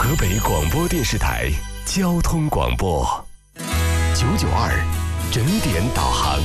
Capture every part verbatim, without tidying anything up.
河北广播电视台交通广播九九二整点导航。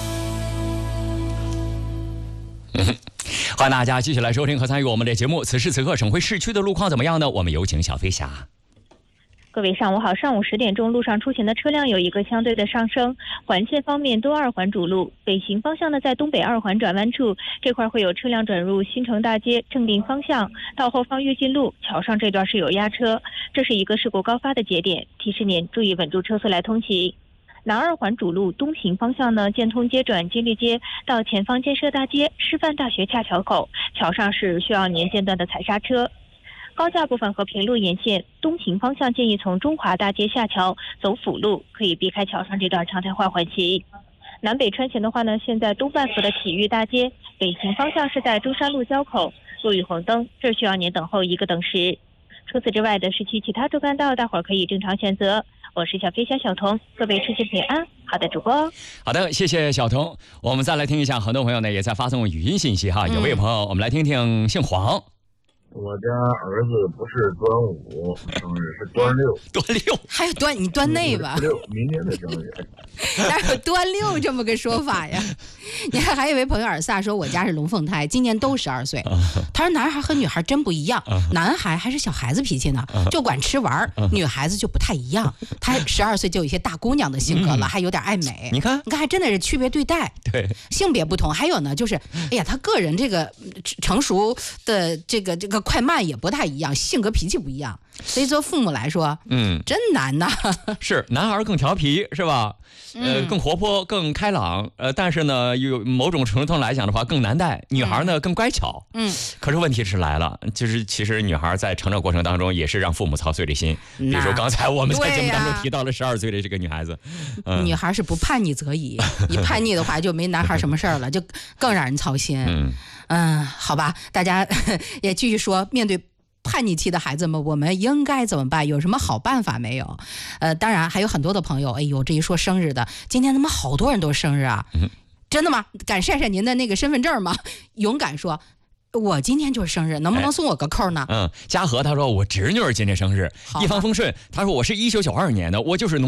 欢迎大家继续来收听和参与我们的节目。此时此刻省会市区的路况怎么样呢？我们有请小飞侠。 各位上午好，上午十点钟路上出行的车辆有一个相对的上升。环线方面，东二环主路北行方向呢，在东北二环转弯处这块会有车辆转入新城大街正定方向，到后方跃进路桥上这段是有压车，这是一个事故高发的节点，提示您注意稳住车速来通行。南二环主路东行方向呢，建通街转金绿街到前方建设大街师范大学恰桥口，桥上是需要您间断的踩刹车。高架部分和平路沿线东行方向建议从中华大街下桥走辅路，可以避开桥上这段常态化缓行。南北穿行的话呢，现在东半幅的体育大街北行方向是在中山路交口，路遇红灯，这需要您等候一个等时。除此之外的市区其他主干道，大伙儿可以正常选择。我是小飞侠小童，各位出行平安。好的，主播。 好的，谢谢小童。我们再来听一下，很多朋友呢也在发送语音信息哈。有位朋友，我们来听听，姓黄。 我家儿子不是端午生日，是端六。 端六？ 还有端你端内吧？ 六，明天的生日。 哪有端六这么个说法呀？你看，还有一位朋友尔萨说，我家是龙凤胎，今年都十二岁。他说男孩和女孩真不一样，男孩还是小孩子脾气呢，就管吃玩；女孩子就不太一样。他十二岁就有一些大姑娘的性格了，还有点爱美。 你看， 你看，还真的是区别对待。 对， 性别不同。还有呢，就是哎呀，他个人这个成熟的这个这个快慢也不太一样，性格脾气不一样。所以做父母来说，嗯，真难呐。 是，男孩更调皮，是吧？呃，更活泼，更开朗。呃，但是呢，有某种程度来讲的话，更难带。女孩呢，更乖巧。嗯。可是问题是来了，就是其实女孩在成长过程当中也是让父母操碎了心。比如说刚才我们在节目当中提到了十二岁的这个女孩子。 嗯、女孩是不叛逆则已，一叛逆的话就没男孩什么事儿了，就更让人操心。嗯。嗯，好吧，大家也继续说，面对叛逆期的孩子们，我们应该怎么办？有什么好办法没有？呃，当然还有很多的朋友，哎呦，这一说生日的，今天他们好多人都生日啊！嗯、真的吗？敢晒晒您的那个身份证吗？勇敢说，我今天就是生日，能不能送我个扣呢？ 哎、嗯，嘉禾他说我侄女儿今天生日，一帆风顺。他说我是一九九二年的，我就是农。